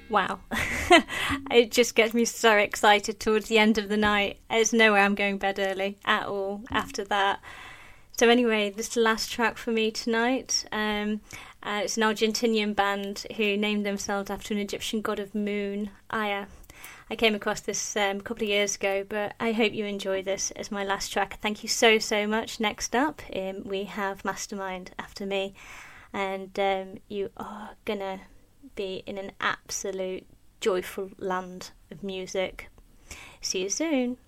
Wow. It just gets me so excited towards the end of the night. There's no way I'm going bed early at all after that. So anyway, this is the last track for me tonight. It's an Argentinian band who named themselves after an Egyptian god of moon, Aya. I came across this a couple of years ago, but I hope you enjoy this as my last track. Thank you so, so much. Next up, we have Mastermind after me, and you are going to be in an absolute joyful land of music. See you soon.